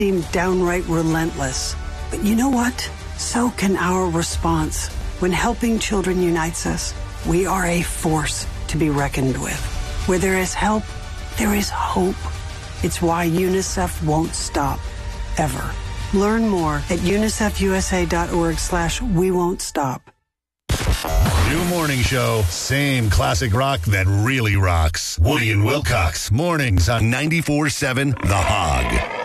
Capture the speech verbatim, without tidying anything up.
seem downright relentless. But you know what? So can our response. When helping children unites us, we are a force to be reckoned with. Where there is help, there is hope. It's why UNICEF won't stop, ever. Learn more at unicefusa.org slash we won't stop. New morning show, same classic rock that really rocks. Woody and Wilcox, mornings on ninety-four seven The Hog.